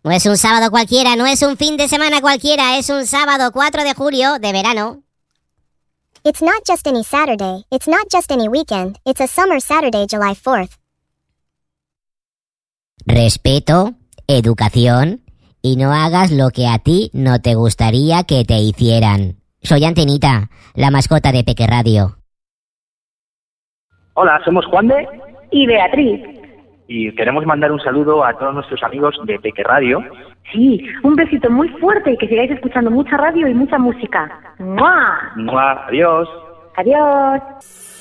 No es un sábado cualquiera, no es un fin de semana cualquiera, es un sábado 4 de julio de verano. It's not just any Saturday, it's not just any weekend, it's a summer Saturday, July 4th. Respeto, educación y no hagas lo que a ti no te gustaría que te hicieran. Soy Antenita, la mascota de Peque Radio. Hola, somos Juan de y Beatriz. y queremos mandar un saludo a todos nuestros amigos de Peque Radio. Sí, un besito muy fuerte y que sigáis escuchando mucha radio y mucha música. ¡Mua! ¡Mua! Adiós. Adiós.